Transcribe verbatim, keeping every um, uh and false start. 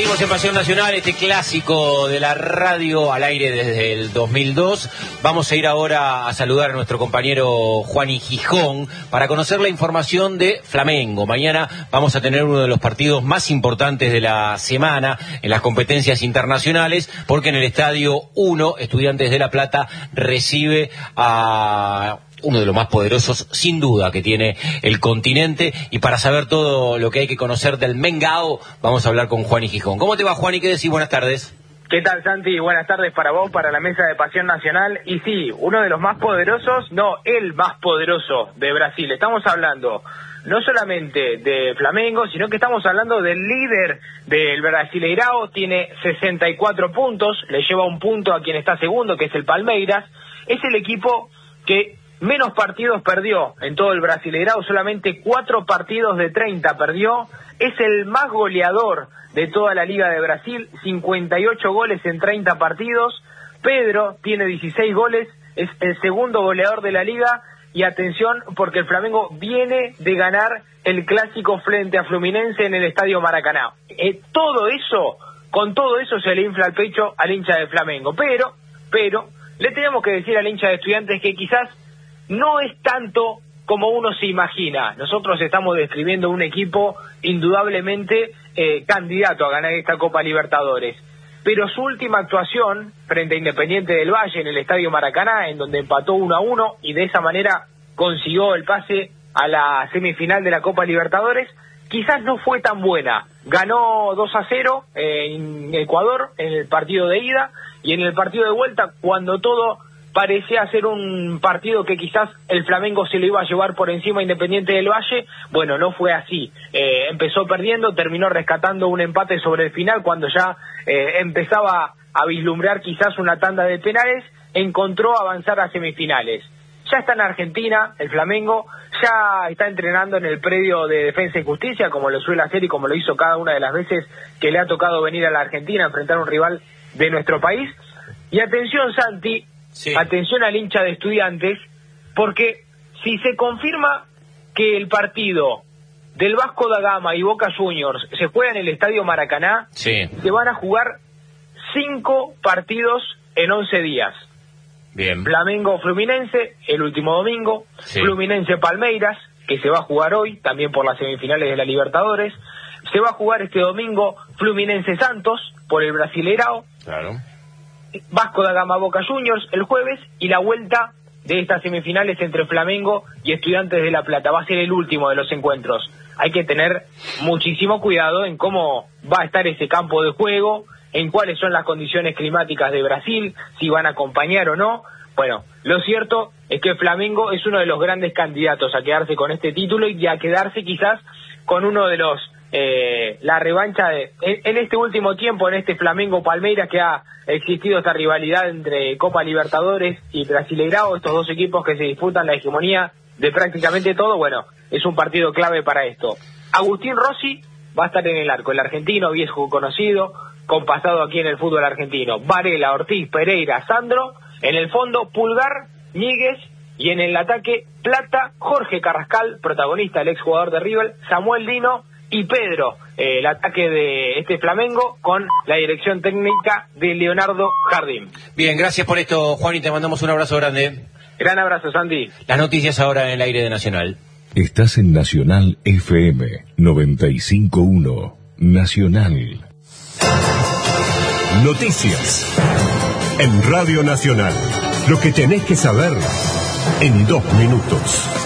Seguimos en Pasión Nacional, este clásico de la radio al aire desde el dos mil dos. Vamos a ir ahora a saludar a nuestro compañero Juani Gijón para conocer la información de Flamengo. Mañana vamos a tener uno de los partidos más importantes de la semana en las competencias internacionales, porque en el Estadio uno, Estudiantes de La Plata recibe a uno de los más poderosos, sin duda, que tiene el continente. Y para saber todo lo que hay que conocer del Mengao, vamos a hablar con Juani Gijón. ¿Cómo te va, Juani? ¿Qué decís? Buenas tardes. ¿Qué tal, Santi? Buenas tardes para vos, para la mesa de Pasión Nacional. Y sí, uno de los más poderosos, no, el más poderoso de Brasil. Estamos hablando no solamente de Flamengo, sino que estamos hablando del líder del Brasileirao. Tiene sesenta y cuatro puntos, le lleva un punto a quien está segundo, que es el Palmeiras. Es el equipo que menos partidos perdió en todo el Brasileirao, solamente cuatro partidos de treinta perdió. Es el más goleador de toda la Liga de Brasil, cincuenta y ocho goles en treinta partidos. Pedro tiene dieciséis goles, es el segundo goleador de la Liga. Y atención, porque el Flamengo viene de ganar el clásico frente a Fluminense en el Estadio Maracaná. Eh, todo eso, con todo eso se le infla el pecho al hincha de Flamengo. Pero, pero, le tenemos que decir al hincha de Estudiantes que quizás no es tanto como uno se imagina. Nosotros estamos describiendo un equipo indudablemente eh, candidato a ganar esta Copa Libertadores. Pero su última actuación frente a Independiente del Valle en el Estadio Maracaná, en donde empató uno a uno y de esa manera consiguió el pase a la semifinal de la Copa Libertadores, quizás no fue tan buena. Ganó dos a cero en Ecuador en el partido de ida, y en el partido de vuelta, cuando todo parecía ser un partido que quizás el Flamengo se lo iba a llevar por encima a Independiente del Valle, bueno, no fue así. Eh, empezó perdiendo, terminó rescatando un empate sobre el final, cuando ya eh, empezaba a vislumbrar quizás una tanda de penales, encontró avanzar a semifinales. Ya está en Argentina, el Flamengo, ya está entrenando en el predio de Defensa y Justicia, como lo suele hacer y como lo hizo cada una de las veces que le ha tocado venir a la Argentina a enfrentar a un rival de nuestro país. Y atención, Santi, sí. Atención al hincha de Estudiantes, porque si se confirma que el partido del Vasco da Gama y Boca Juniors se juega en el Estadio Maracaná, sí. Se van a jugar cinco partidos en once días. Bien. Flamengo-Fluminense el último domingo, sí. Fluminense-Palmeiras, que se va a jugar hoy, también por las semifinales de la Libertadores. Se va a jugar este domingo Fluminense-Santos por el Brasileirao. Claro. Vasco da Gama Boca Juniors el jueves, y la vuelta de estas semifinales entre Flamengo y Estudiantes de La Plata. Va a ser el último de los encuentros. Hay que tener muchísimo cuidado en cómo va a estar ese campo de juego, en cuáles son las condiciones climáticas de Brasil, si van a acompañar o no. Bueno, lo cierto es que Flamengo es uno de los grandes candidatos a quedarse con este título y a quedarse quizás con uno de los Eh, la revancha de, en, en este último tiempo, en este Flamengo-Palmeiras, que ha existido esta rivalidad entre Copa Libertadores y Brasileirao, estos dos equipos que se disputan la hegemonía de prácticamente todo. Bueno, es un partido clave para esto. Agustín Rossi va a estar en el arco, el argentino, viejo conocido, con pasado aquí en el fútbol argentino. Varela, Ortiz, Pereira, Sandro, en el fondo Pulgar, Níguez, y en el ataque Plata, Jorge Carrascal, protagonista, el exjugador de River, Samuel Dino y Pedro, eh, el ataque de este Flamengo con la dirección técnica de Leonardo Jardín. Bien, gracias por esto, Juan, y te mandamos un abrazo grande. Gran abrazo, Santi. Las noticias ahora en el aire de Nacional. Estás en Nacional F M noventa y cinco punto uno. Nacional. Noticias. En Radio Nacional. Lo que tenés que saber en dos minutos.